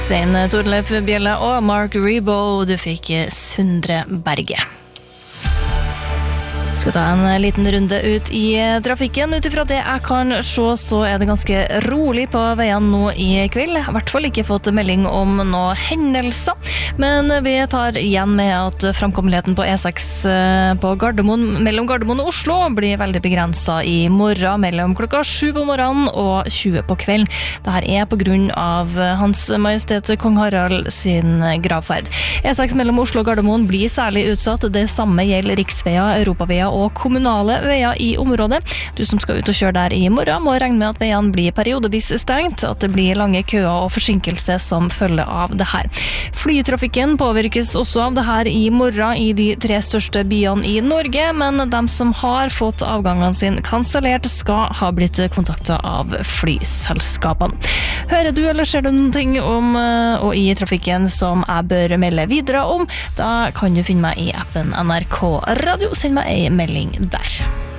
Stein Torleif Bjella og Mark Ribot, du fikk Sundre Berge. Skal ta en liten runde ut i trafikken. Utifra det jeg kan se, så det ganske rolig på veien nå i kveld. I hvert fall ikke fått melding om noen hendelser, men vi tar igjen med at framkommeligheten på E6 på Gardermoen, mellom Gardermoen og Oslo blir veldig begrenset i morgen mellom klokka 7 på morgenen og 20 på kvelden. Dette på grunn av Hans Majestet Kong Harald sin gravferd. E6 mellom Oslo og Gardermoen blir særlig utsatt. Det samme gjelder riksveier, europaveier og kommunale veier i området. Du som skal ut og kjøre der i morgen må regne med at veiene blir periodevis stengt, at det blir lange køer og forsinkelse som følge av det her. Flytrafikken påvirkes også av det her i morgen i de 3 største byene i Norge, men de som har fått avgangene sin kansellert skal ha blitt kontaktet av flyselskapene. Hører du eller ser du noen ting om og i trafikken som jeg bør melde videre om, da kan du finne meg i appen NRK Radio. Send meg en melding der.